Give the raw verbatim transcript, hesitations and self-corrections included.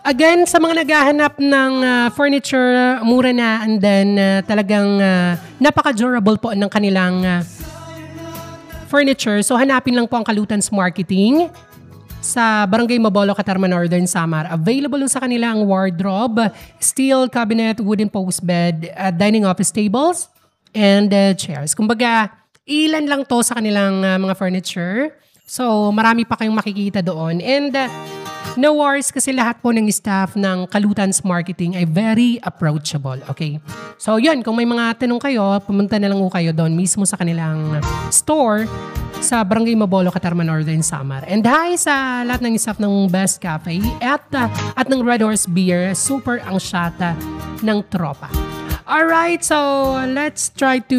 Again, sa mga naghahanap ng uh, furniture, mura na, and then uh, talagang uh, napaka-durable po ng kanilang uh, furniture. So hanapin lang po ang Kalutans Marketing sa Barangay Mabolo, Catarman Northern, Samar. Available sa kanilang wardrobe, steel cabinet, wooden post bed, uh, dining office tables, and uh, chairs. Kumbaga, ilan lang to sa kanilang uh, mga furniture. So marami pa kayong makikita doon. And uh, no worries kasi lahat po ng staff ng Kalutans Marketing ay very approachable. Okay? So yun, kung may mga tanong kayo, pumunta na lang po kayo doon mismo sa kanilang store sa Barangay Mabolo, Catarman Northern, Samar. And hi sa lahat ng staff ng Best Cafe at, uh, at ng Red Horse Beer. Super ang shata ng tropa. Alright, so let's try to